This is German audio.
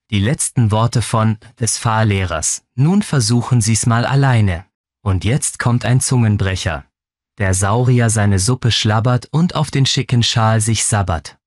Die letzten Worte des Fahrlehrers. Nun versuchen Sie's mal alleine. Und jetzt kommt ein Zungenbrecher. Der Saurier seine Suppe schlabbert und auf den schicken Schal sich sabbert.